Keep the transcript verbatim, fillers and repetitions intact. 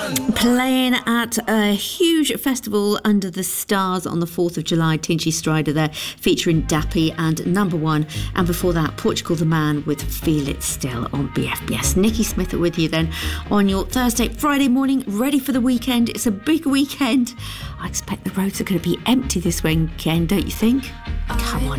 Playing at a huge festival under the stars on the fourth of July, Tinchy Stryder there, featuring Dappy and Number One. And before that, Portugal the Man with Feel It Still on B F B S. Nikki Smith with you then on your Thursday, Friday morning, ready for the weekend. It's a big weekend. I expect the roads are going to be empty this weekend, don't you think? Come on.